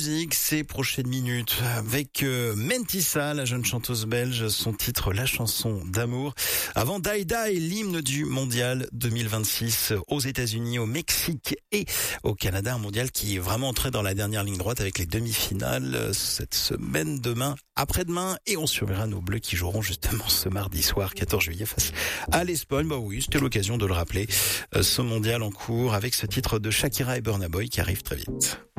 musique ces prochaines minutes avec Mentissa, la jeune chanteuse belge, son titre La chanson d'amour. Avant Die Die, l'hymne du mondial 2026 aux États-Unis, au Mexique et au Canada, un mondial qui est vraiment entré dans la dernière ligne droite avec les demi-finales cette semaine, demain, après-demain, et on surveillera nos Bleus qui joueront justement ce mardi soir 14 juillet face à l'Espagne. Bah oui, c'était l'occasion de le rappeler, ce mondial en cours avec ce titre de Shakira et Burna Boy qui arrive très vite.